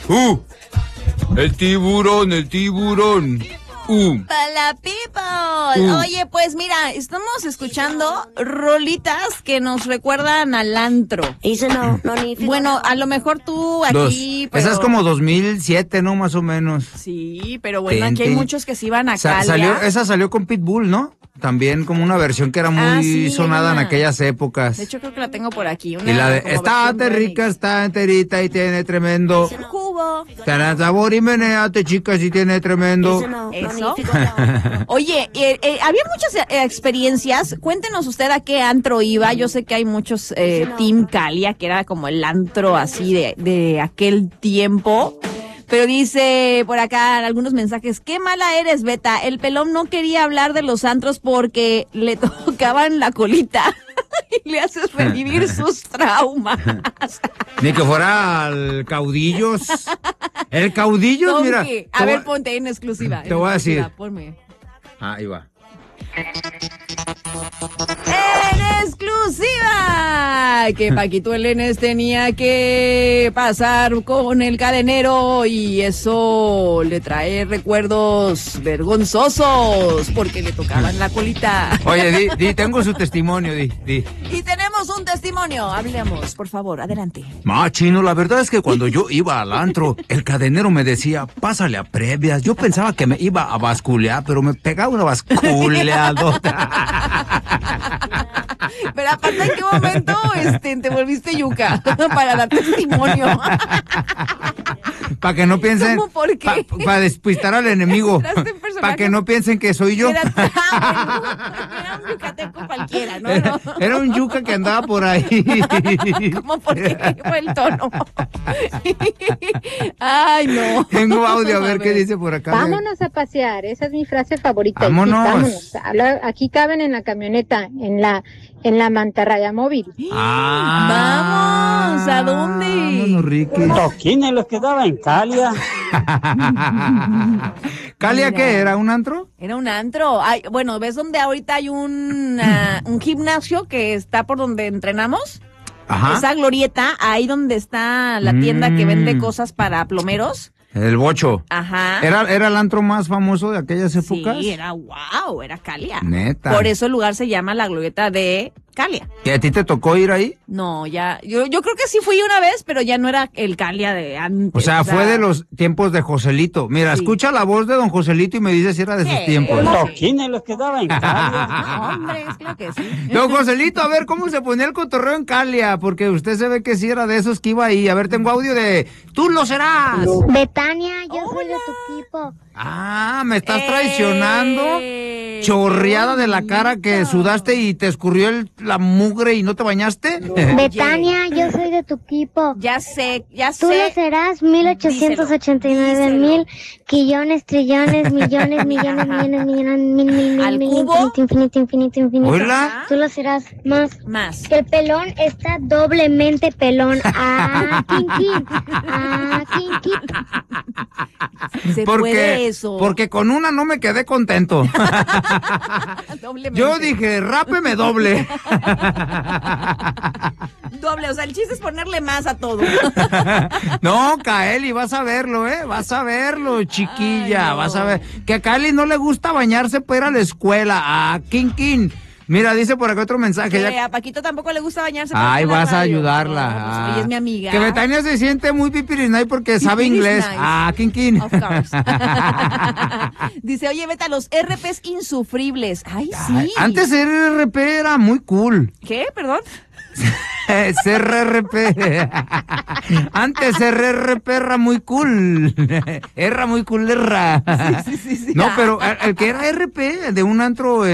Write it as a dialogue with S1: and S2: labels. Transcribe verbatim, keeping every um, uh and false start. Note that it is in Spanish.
S1: Uh, el tiburón, el tiburón. Uh.
S2: Para people. Uh. Oye, pues mira, estamos escuchando rolitas que nos recuerdan al antro.
S3: Eso no, no ni
S2: Bueno, a lo mejor tú aquí,
S1: Dos.
S2: pero...
S1: Esa es como dos mil siete, ¿no? Más o menos.
S2: Sí, pero bueno, aquí hay muchos que se iban a
S1: Sa
S2: Calia.
S1: Salió, esa salió con Pitbull, ¿no? También como una versión que era muy
S2: ah, sí,
S1: sonada
S2: una...
S1: en aquellas épocas.
S2: De hecho, creo que la tengo por aquí. Una
S1: y la de, está rica, está enterita y tiene tremendo
S2: jugo.
S1: Te da sabor y menéate, chicas, y tiene tremendo.
S3: Eso no,
S2: ¿Eso? Oye, eh, eh, había muchas eh, experiencias. Cuéntenos usted a qué antro iba. Yo sé que hay muchos eh, Team Calia, que era como el antro así de, de aquel tiempo. Pero dice por acá algunos mensajes, qué mala eres, Beta, el pelón no quería hablar de los antros porque le tocaban la colita y le haces revivir sus traumas.
S1: Ni que fuera el Caudillos. El Caudillos, mira.
S2: A ver, ponte en exclusiva.
S1: Te voy a decir.
S2: Ponme.
S1: Ah, ahí va.
S2: ¡En exclusiva! Que Paquito Elenes tenía que pasar con el cadenero y eso le trae recuerdos vergonzosos porque le tocaban la colita.
S1: Oye, di, di tengo su testimonio, di, di.
S2: Y tenemos un testimonio. Hablemos, por favor, adelante.
S1: Ma, Chino, la verdad es que cuando yo iba al antro, el cadenero me decía, pásale a previas. Yo pensaba que me iba a basculear, pero me pegaba una basculeadota.
S2: Pero aparte, ¿en qué momento este, te volviste yuca para dar testimonio?
S1: Para que no piensen.
S2: ¿Cómo? ¿Por qué?
S1: Para pa despistar al enemigo. Para que no piensen que soy yo.
S2: Era, era un yucateco cualquiera, ¿no?
S1: Era, era un yuca que andaba por ahí.
S2: ¿Cómo? ¿Por qué fue el tono? Ay, no.
S1: Tengo audio, a ver, a ver qué dice por acá.
S4: Vámonos a pasear, esa es mi frase favorita.
S1: Vámonos.
S4: Sí, vámonos. Aquí caben en la camioneta, en la en la mantarraya móvil.
S2: Ah, vamos, ¿a dónde?
S1: Vámonos, Ricky.
S5: Toquines los que daba en Calia.
S1: ¿Calia qué? ¿Era un antro?
S2: Era un antro. Ay, bueno, ¿ves donde ahorita hay un, uh, un gimnasio que está por donde entrenamos?
S1: Ajá.
S2: Esa glorieta, ahí donde está la tienda mm. que vende cosas para plomeros.
S1: El Bocho.
S2: Ajá.
S1: ¿Era, ¿Era el antro más famoso de aquellas épocas?
S2: Sí, era wow, era Calia.
S1: Neta.
S2: Por eso el lugar se llama la glorieta de Calia.
S1: ¿Y a ti te tocó ir ahí?
S2: No, ya, yo, yo creo que sí fui una vez, pero ya no era el Calia de antes.
S1: O sea, o sea fue de los tiempos de Joselito. Mira, sí. Escucha la voz de don Joselito y me dice si era de
S2: sí,
S1: sus tiempos.
S5: Sí. Toquines los que daba en Calia.
S2: No, hombre, es claro que sí.
S1: Don Joselito, a ver, ¿cómo se ponía el cotorreo en Calia? Porque usted se ve que sí era de esos que iba ahí. A ver, tengo audio de ¡Tú lo serás!
S4: Betania, yo
S2: Hola.
S4: soy de tu equipo.
S1: Ah, ¿me estás eh, traicionando? Chorreada de la cara que
S2: bonito.
S1: Sudaste y te escurrió el, la mugre y no te bañaste.
S4: No. Betania, yo soy de tu equipo.
S2: Ya sé, ya sé.
S4: Tú lo serás, mil ochocientos ochenta y nueve mil, quillones, trillones, millones, millones, millones, millones, mil, mil,
S2: ¿Al
S4: mil,
S2: cubo?
S4: infinito, infinito, infinito, infinito.
S1: ¿Hola?
S4: Tú lo serás más.
S2: Más.
S4: Que el pelón está doblemente pelón. Ah, Kinky. Ah, Kinky.
S2: Se
S1: porque,
S2: puede eso.
S1: Porque con una no me quedé contento. Yo dije, rápeme doble.
S2: Doble, o sea, el chiste es ponerle más a todo.
S1: No, Kaeli, vas a verlo, ¿eh? Vas a verlo, chiquilla. Ay, no. Vas a ver. Que a Kaeli no le gusta bañarse para ir a la escuela. A Kin Kin. Mira, dice por acá otro mensaje.
S2: Que
S1: ya...
S2: a Paquito tampoco le gusta bañarse.
S1: Ay, vas a ayudarla.
S2: No, pues, ella es mi amiga.
S1: Que Betania se siente muy pipirisnay porque sabe inglés.
S2: Nice.
S1: Ah, Kin Kin.
S2: Of course. Dice, oye, Beta, los R Ps insufribles. Ay, sí. Ay,
S1: antes el R P era muy cool.
S2: ¿Qué? Perdón.
S1: C R R P. Antes R R P era muy cool. Era muy cool, era.
S2: Sí, sí, sí, sí.
S1: No, pero el, el que era R P de un antro